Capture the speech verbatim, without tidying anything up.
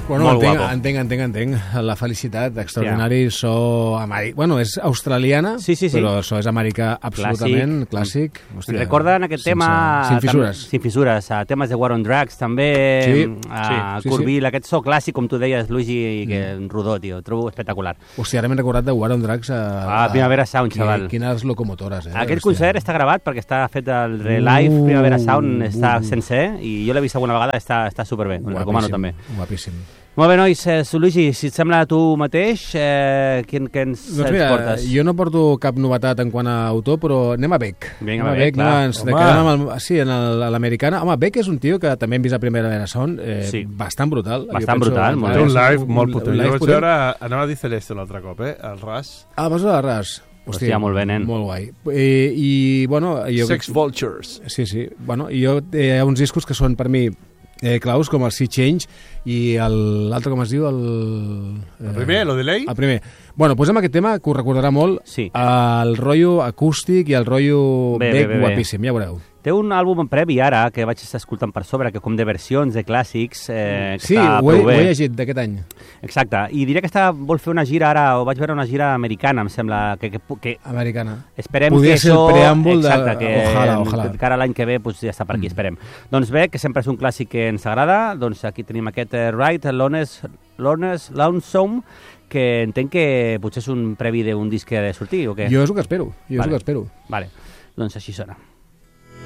Bueno, molt entenc, guapo. entenc, entenc, entenc. La felicitat, extraordinari, yeah. so... Ameri... Bueno, és australiana, sí, sí, sí. però so és americà absolutament, clàssic. clàssic. Hòstia, recorden aquest sense, tema... Sin fissures. Tam, sin fissures, a temes de War on Drugs, també, sí, a sí, sí, Curvil, sí. aquest so clàssic, com tu deies, Luigi, que mm. rodó, tio, trobo espectacular. Hòstia, ara m'he recordat de War on Drugs a... Ah, Primavera Sound, qui, xaval. Quines locomotores, eh? Aquest hòstia. concert està gravat perquè està fet el Relive uh, Primavera Sound, està uh, sencer, i jo l'he vist alguna vegada, està, està superbé, el recomano també. Guapíssim. Molt bé, nois, eh, Luigi, si et sembla tu mateix, eh, quin, què ens, doncs mira, ens portes? Jo no porto cap novetat en quant a autor, però anem a Beck. Vinga, anem a Beck, clar. Ens quedem amb el, sí, en l'americana. Home, Beck és un tio que també hem vist a Primavera Sound, eh, sí. bastant brutal. Bastant penso, brutal, molt bé. Té un live un, molt potent. Un jo vaig vaig veure, anava a dir Celeste l'altre cop, eh? El Ras. Ah, vas veure el Ras? Hòstia, Hòstia, molt bé, nen. Molt guai. I, i bueno... Jo, Sex Vultures. Sí, sí. Bueno, jo, eh, hi ha uns discos que són per mi eh, claus, com el Sea Change i l'altre, com es diu? El, eh, el primer, lo de Ley? El primer. Bueno, posem aquest tema, que us recordarà molt, sí. el rotllo acústic i el rotllo bé, bec bé, bé, guapíssim, ja veureu. Té un àlbum previ ara, que vaig estar escoltant per sobre, que com de versions de clàssics, eh, que sí, està ho he, prou bé. ho he llegit d'aquest any. Exacte, i diré que està, vol fer una gira ara, o vaig veure una gira americana, em sembla, que... que, que americana. Esperem Podria que ser això... el preàmbul de... Exacte, que, ojalà, ojalà. que ara l'any que ve pues, ja està per aquí, mm. esperem. Doncs bé, que sempre és un clàssic que ens agrada, doncs aquí tenim aquest uh, Right, Lones Lonesome, que entenc que potser és un previ d'un disc que ha de sortir, o què? Jo és el que espero, jo vale. és el que espero. Vale, doncs així sona.